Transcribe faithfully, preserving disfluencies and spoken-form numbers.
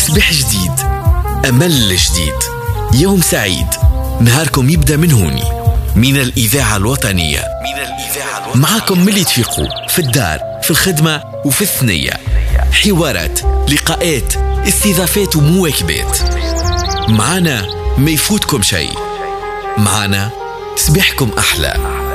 صبح جديد، أمل جديد، يوم سعيد، نهاركم يبدأ من هوني، من الإذاعة الوطنية. من الإذاعة الوطنية معكم ملي تفيقوا في الدار، في الخدمة وفي الثنية. حوارات، لقاءات، استضافات ومواكبات. معنا ما يفوتكم شيء، معنا صباحكم أحلى.